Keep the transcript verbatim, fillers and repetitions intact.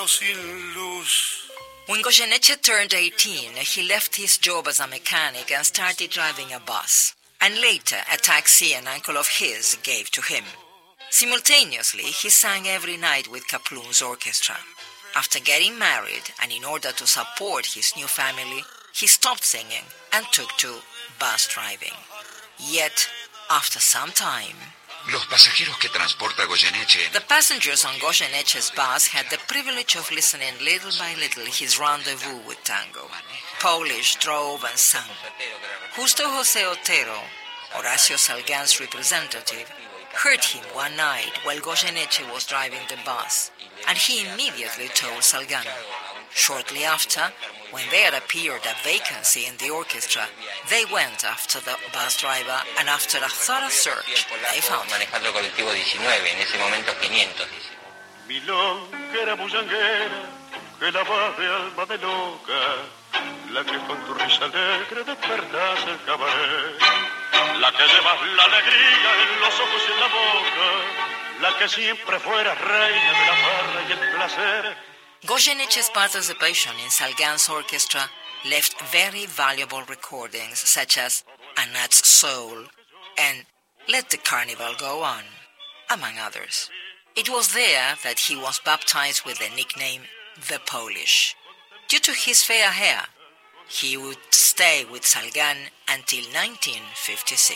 pero sin luz. When Goyeneche turned eighteen, he left his job as a mechanic and started driving a bus, and later a taxi an uncle of his gave to him. Simultaneously, he sang every night with Kaplun's orchestra. After getting married, and in order to support his new family, he stopped singing and took to bus driving. Yet, after some time, Los pasajeros que transporta Goyeneche. The passengers on Goyeneche's bus had the privilege of listening little by little his rendezvous with tango. Polish drove and sang. Justo José Otero, Horacio Salgán's representative, heard him one night while Goyeneche was driving the bus, and he immediately told Salgán. Shortly after, when there appeared a vacancy in the orchestra, they went after the bus driver, and after a thorough search, they found him. Milonguera bullanguera, que la voz de alma de loca, la que con tu risa alegre despertas el cabaret, la que llevas la alegría en los ojos y en la boca, la que siempre fuera reina de la farra y el placer. Goyeneche's participation in Salgán's orchestra left very valuable recordings such as Anat's Soul and Let the Carnival Go On, among others. It was there that he was baptized with the nickname The Polish. Due to his fair hair, he would stay with Salgán until nineteen fifty-six.